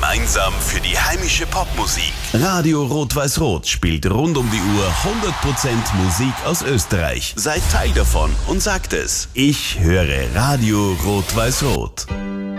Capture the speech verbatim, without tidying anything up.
Gemeinsam für die heimische Popmusik. Radio Rot-Weiß-Rot spielt rund um die Uhr hundert Prozent Musik aus Österreich. Seid Teil davon und sagt es. Ich höre Radio Rot-Weiß-Rot.